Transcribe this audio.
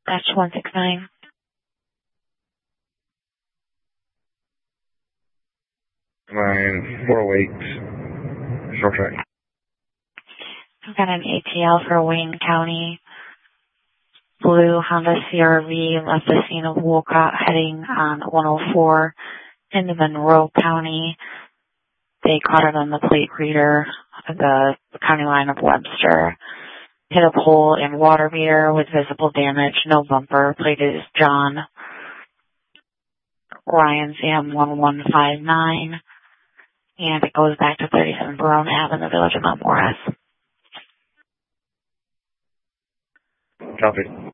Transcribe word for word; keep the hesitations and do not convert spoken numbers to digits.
Dash one six nine. Nine four oh eight. Short track. I've got an A T L for Wayne County. Blue Honda C R V left the scene of Wolcott heading on one oh four into Monroe County. They caught it on the plate reader of the county line of Webster. Hit a pole and water meter with visible damage. No bumper. Plate is John. Ryan Sam one one five nine. And it goes back to thirty-seven Barone Ave in the village of Mount Morris. Copy.